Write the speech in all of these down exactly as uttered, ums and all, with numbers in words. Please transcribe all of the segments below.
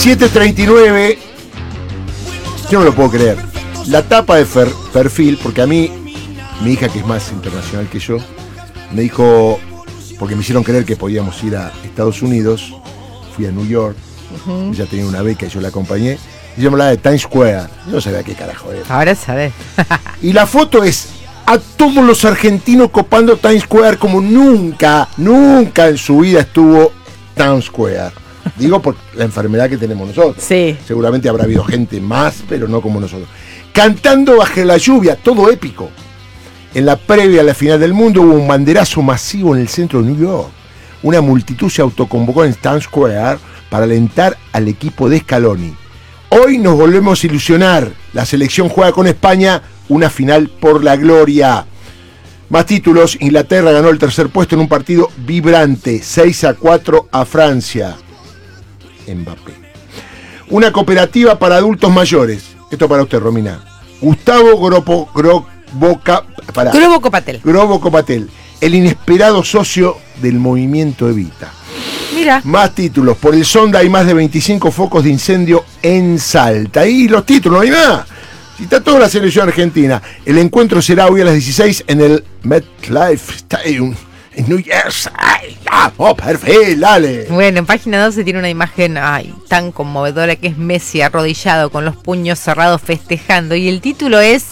siete treinta y nueve. Yo no lo puedo creer. La tapa de fer, perfil, porque a mí, mi hija, que es más internacional que yo, me dijo, porque me hicieron creer que podíamos ir a Estados Unidos, fui a New York, uh-huh. Ella tenía una beca y yo la acompañé, y yo me hablaba de Times Square. Yo no sabía qué carajo era. Ahora sabés. Y la foto es a todos los argentinos copando Times Square como nunca, nunca en su vida estuvo Times Square. Digo por la enfermedad que tenemos nosotros. Sí. Seguramente habrá habido gente más, pero no como nosotros. Cantando bajo la lluvia, todo épico. En la previa a la final del mundo hubo un banderazo masivo en el centro de New York. Una multitud se autoconvocó en Times Square para alentar al equipo de Scaloni. Hoy nos volvemos a ilusionar. La selección juega con España una final por la gloria. Más títulos. Inglaterra ganó el tercer puesto en un partido vibrante. seis a cuatro a Francia. Mbappé. Una cooperativa para adultos mayores. Esto para usted, Romina. Gustavo Gropo, Gro, Boca, para, Grobo Copatel. Grobo Copatel, el inesperado socio del movimiento Evita. Mira. Más títulos. Por el Sonda hay más de veinticinco focos de incendio en Salta. Y los títulos, no hay más. Si está toda la selección argentina. El encuentro será hoy a las dieciséis en el MetLife Stadium en New Jersey. ¡Ah, oh, perfil, dale! Bueno, en página doce tiene una imagen ay, tan conmovedora que es Messi arrodillado con los puños cerrados festejando. Y el título es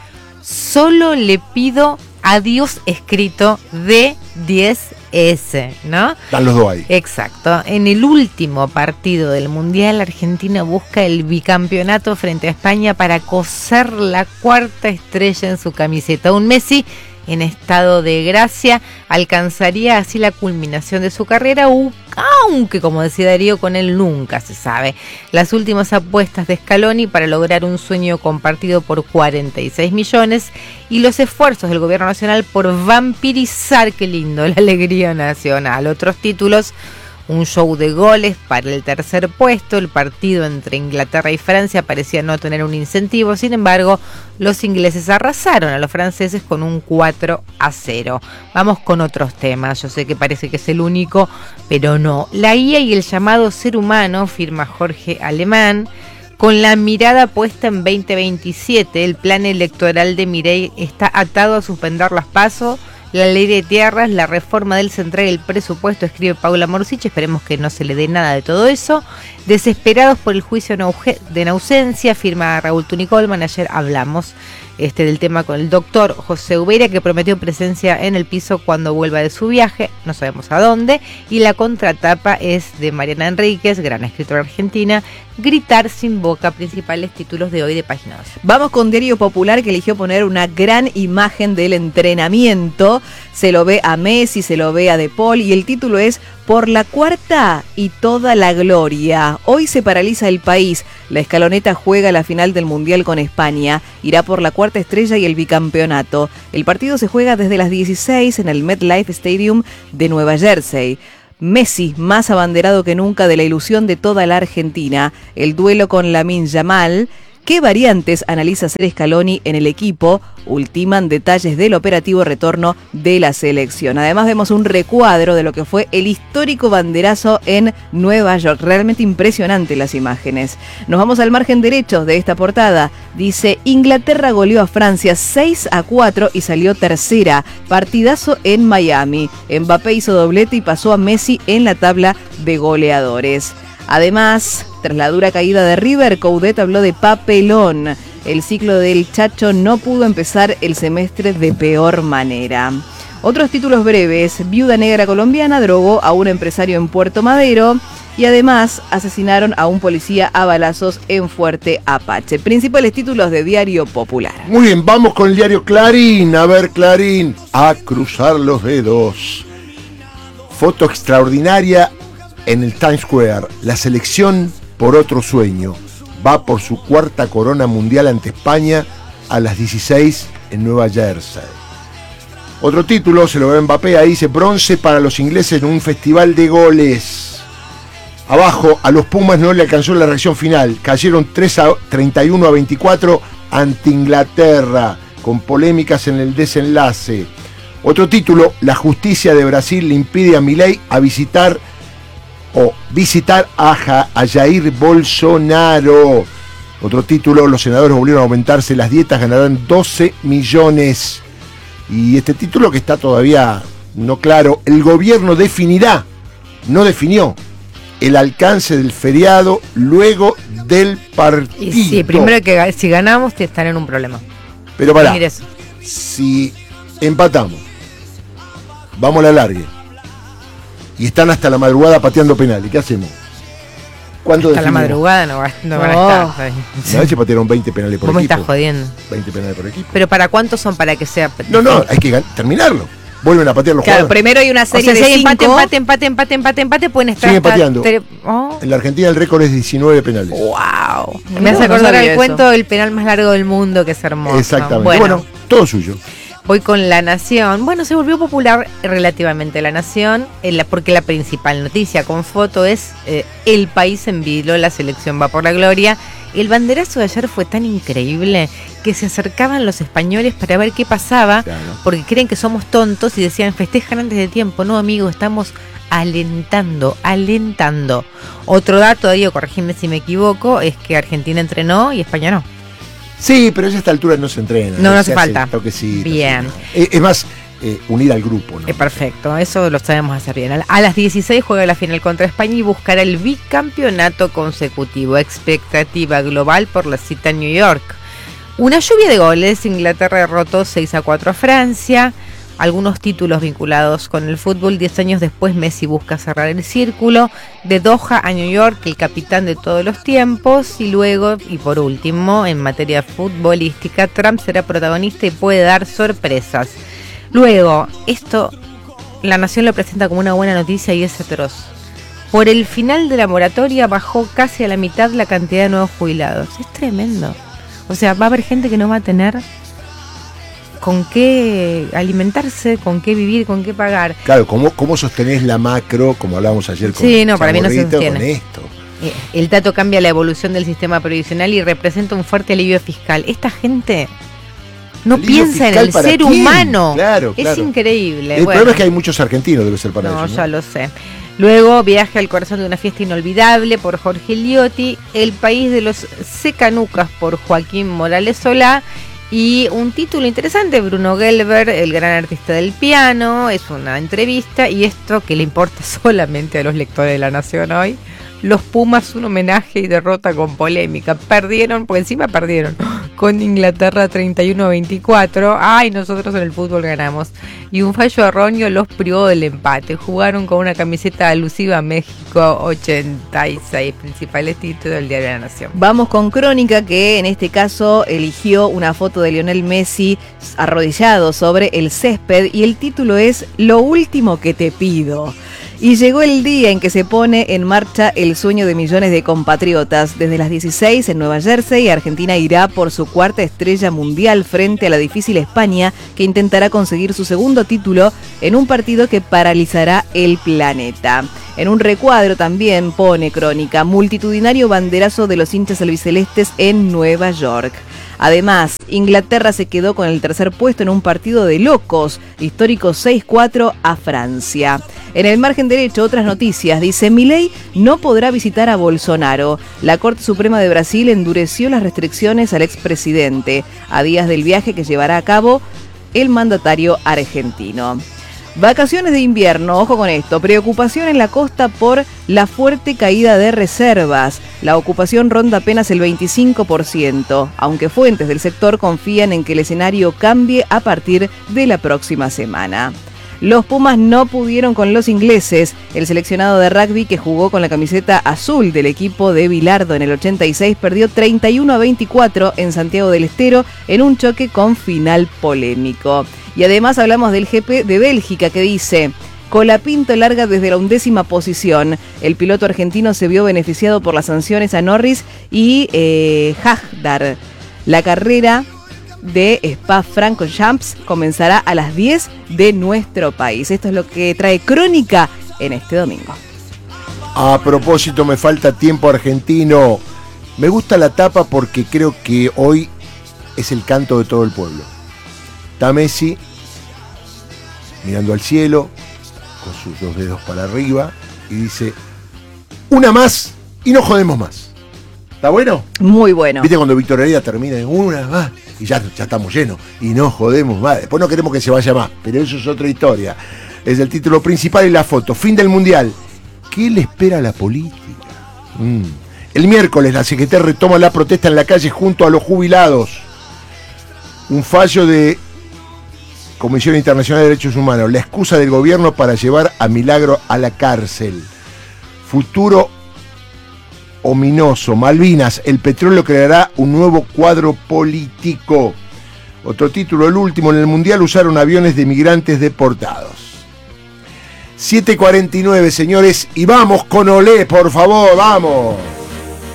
Solo le pido adiós escrito de diez ese, ¿no? Están los dos ahí. Exacto. En el último partido del Mundial, Argentina busca el bicampeonato frente a España para coser la cuarta estrella en su camiseta. Un Messi en estado de gracia alcanzaría así la culminación de su carrera, aunque, como decía Darío, con él nunca se sabe. Las últimas apuestas de Scaloni para lograr un sueño compartido por cuarenta y seis millones y los esfuerzos del gobierno nacional por vampirizar, qué lindo, la alegría nacional. Otros títulos: un show de goles para el tercer puesto. El partido entre Inglaterra y Francia parecía no tener un incentivo. Sin embargo, los ingleses arrasaron a los franceses con un cuatro a cero. Vamos con otros temas. Yo sé que parece que es el único, pero no. La I A y el llamado ser humano, firma Jorge Alemán. Con la mirada puesta en veinte veintisiete, el plan electoral de Milei está atado a suspender las PASO, la ley de tierras, la reforma del central y el presupuesto, escribe Paula Morsich. Esperemos que no se le dé nada de todo eso. Desesperados por el juicio de ausencia, firma Raúl Tunicolman. Ayer hablamos este, del tema con el doctor José Ubeira, que prometió presencia en el piso cuando vuelva de su viaje, no sabemos a dónde. Y la contratapa es de Mariana Enríquez, gran escritora argentina, Gritar sin boca, principales títulos de hoy de Página dos. Vamos con Diario Popular, que eligió poner una gran imagen del entrenamiento. Se lo ve a Messi, se lo ve a De Paul, y el título es Por la cuarta y toda la gloria. Hoy se paraliza el país. La escaloneta juega la final del Mundial con España. Irá por la cuarta estrella y el bicampeonato. El partido se juega desde las dieciséis en el MetLife Stadium de Nueva Jersey. Messi, más abanderado que nunca de la ilusión de toda la Argentina. El duelo con Lamine Yamal. ¿Qué variantes analiza Ser Scaloni en el equipo? Ultiman detalles del operativo retorno de la selección. Además vemos un recuadro de lo que fue el histórico banderazo en Nueva York. Realmente impresionante las imágenes. Nos vamos al margen derecho de esta portada. Dice: Inglaterra goleó a Francia seis a cuatro y salió tercera. Partidazo en Miami. Mbappé hizo doblete y pasó a Messi en la tabla de goleadores. Además, tras la dura caída de River, Coudet habló de papelón. El ciclo del Chacho no pudo empezar el semestre de peor manera. Otros títulos breves: Viuda negra colombiana drogó a un empresario en Puerto Madero y además asesinaron a un policía a balazos en Fuerte Apache. Principales títulos de Diario Popular. Muy bien, vamos con el diario Clarín. A ver, Clarín, a cruzar los dedos. Foto extraordinaria en el Times Square. La selección por otro sueño va por su cuarta corona mundial ante España a las dieciséis en Nueva Jersey. Otro título, se lo ve Mbappé, ahí dice: bronce para los ingleses en un festival de goles. Abajo, a los Pumas no le alcanzó la reacción final. Cayeron treinta y uno a veinticuatro ante Inglaterra, con polémicas en el desenlace. Otro título, la justicia de Brasil le impide a Milei a visitar o visitar a, Ja- a Jair Bolsonaro. Otro título, los senadores volvieron a aumentarse las dietas, ganarán doce millones. Y este título que está todavía no claro, el gobierno definirá, no definió, el alcance del feriado luego del partido. Y sí, primero que ga- si ganamos te están en un problema. Pero pará, Mira eso. si empatamos, vamos a la largue, y están hasta la madrugada pateando penales, ¿qué hacemos? ¿Cuándo Hasta la definimos? madrugada no, va- no van Oh. a estar. ahí. Una vez se patearon veinte penales por Vos me equipo. estás jodiendo. veinte penales por equipo. Pero ¿para cuántos son para que sea? No, no, hay que gan- terminarlo. Vuelven a patear los Claro, jugadores. primero hay una O serie sea, si de hay empate, cinco. empate, empate, empate, empate, empate, pueden estar Siguen hasta pateando. tre- Oh. En la Argentina el récord es diecinueve penales. ¡Wow! Me hace No, no acordar sabía el eso. cuento del penal más largo del mundo, que es hermoso. Exactamente. Bueno, Bueno, todo suyo. voy con La Nación. Bueno, se volvió popular relativamente La Nación, en la- porque la principal noticia con foto es eh, el país en vilo, la selección va por la gloria. El banderazo de ayer fue tan increíble que se acercaban los españoles para ver qué pasaba, Claro. porque creen que somos tontos y decían, festejan antes de tiempo. No, amigo, estamos alentando, alentando. Otro dato, Darío, corregime si me equivoco, es que Argentina entrenó y España no. Sí, pero a esta altura no se entrena. No, no Se hace falta. toquecito, Bien. sí. Es, es más, eh, unir al grupo, ¿no? Eh, perfecto, eso lo sabemos hacer bien. A- A las dieciséis juega la final contra España y buscará el bicampeonato consecutivo. Expectativa global por la cita en New York. Una lluvia de goles. Inglaterra derrotó seis a cuatro a Francia. Algunos títulos vinculados con el fútbol. Diez años después Messi busca cerrar el círculo. De Doha a New York, el capitán de todos los tiempos. Y luego, y por último, en materia futbolística, Trump será protagonista y puede dar sorpresas. Luego, esto La Nación lo presenta como una buena noticia y es atroz. Por el final de la moratoria bajó casi a la mitad la cantidad de nuevos jubilados. Es tremendo. O sea, va a haber gente que no va a tener con qué alimentarse, con qué vivir, con qué pagar. Claro, ¿cómo, ¿cómo sostenés la macro, como hablábamos ayer con Sí, no, para mí no se Chamorrito, sostiene. con esto? Eh, El dato cambia la evolución del sistema previsional y representa un fuerte alivio fiscal. Esta gente no ¿Alivio piensa en fiscal el para ser quién? humano. Claro, Es claro. increíble. El Bueno. problema es que hay muchos argentinos, debe ser para No, ellos. ya lo sé. Luego, Viaje al corazón de una fiesta inolvidable por Jorge Liotti, El país de los secanucas por Joaquín Morales Solá y un título interesante, Bruno Gelber, el gran artista del piano, es una entrevista y esto que le importa solamente a los lectores de La Nación hoy. Los Pumas, un homenaje y derrota con polémica. Perdieron, por encima perdieron, con Inglaterra treinta y uno a veinticuatro. Ay, nosotros en el fútbol ganamos. Y un fallo erróneo los privó del empate. Jugaron con una camiseta alusiva a México ochenta y seis. Principales títulos del Diario de la Nación. Vamos con Crónica, que en este caso eligió una foto de Lionel Messi arrodillado sobre el césped y el título es Lo último que te pido. Y llegó el día en que se pone en marcha el sueño de millones de compatriotas. Desde las dieciséis en Nueva Jersey, Argentina irá por su cuarta estrella mundial frente a la difícil España, que intentará conseguir su segundo título en un partido que paralizará el planeta. En un recuadro también pone Crónica, multitudinario banderazo de los hinchas albicelestes en Nueva York. Además, Inglaterra se quedó con el tercer puesto en un partido de locos, histórico seis cuatro a Francia. En el margen derecho, otras noticias. Dice, Milei no podrá visitar a Bolsonaro. La Corte Suprema de Brasil endureció las restricciones al expresidente a días del viaje que llevará a cabo el mandatario argentino. Vacaciones de invierno, ojo con esto, preocupación en la costa por la fuerte caída de reservas. La ocupación ronda apenas el veinticinco por ciento, aunque fuentes del sector confían en que el escenario cambie a partir de la próxima semana. Los Pumas no pudieron con los ingleses. El seleccionado de rugby, que jugó con la camiseta azul del equipo de Bilardo en el ochenta y seis, perdió treinta y uno a veinticuatro en Santiago del Estero en un choque con final polémico. Y además hablamos del G P de Bélgica, que dice, Colapinto larga desde la undécima posición. El piloto argentino se vio beneficiado por las sanciones a Norris y eh, Hajdar. La carrera de Spa-Francorchamps comenzará a las diez de nuestro país. Esto es lo que trae Crónica en este domingo. A propósito, me falta tiempo argentino. Me gusta la tapa porque creo que hoy es el canto de todo el pueblo. Está Messi mirando al cielo con sus dos dedos para arriba y dice, una más y no jodemos más. ¿Está bueno? Muy bueno. ¿Viste cuando Víctor Heredia termina en una más y ya, ya estamos llenos y no jodemos más? Después no queremos que se vaya más, pero eso es otra historia. Es el título principal y la foto. Fin del Mundial. ¿Qué le espera a la política? Mm. El miércoles la C G T retoma la protesta en la calle junto a los jubilados. Un fallo de Comisión Internacional de Derechos Humanos. La excusa del gobierno para llevar a Milagro a la cárcel. Futuro ominoso. Malvinas, el petróleo creará un nuevo cuadro político. Otro título, el último, en el Mundial usaron aviones de migrantes deportados. siete cuarenta y nueve, señores, y vamos con Olé, por favor, vamos.